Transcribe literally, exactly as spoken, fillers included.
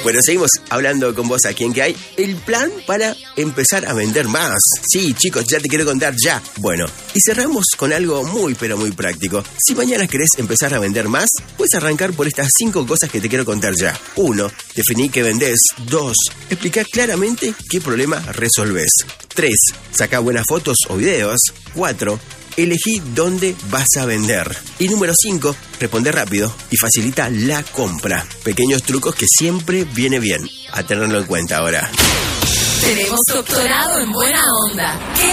Bueno, seguimos hablando con vos aquí en Que Hay. El plan para empezar a vender más. Sí, chicos, ya te quiero contar ya. Bueno, y cerramos con algo muy pero muy práctico. Si mañana querés empezar a vender más, puedes arrancar por estas cinco cosas que te quiero contar ya. Uno, definí qué vendés. Dos, explica claramente qué problema resolvés. Tres, saca buenas fotos o videos. Cuatro, elegí dónde vas a vender. Y número cinco, responde rápido y facilita la compra. Pequeños trucos que siempre viene bien. A tenerlo en cuenta ahora. Tenemos doctorado en buena onda. ¿Qué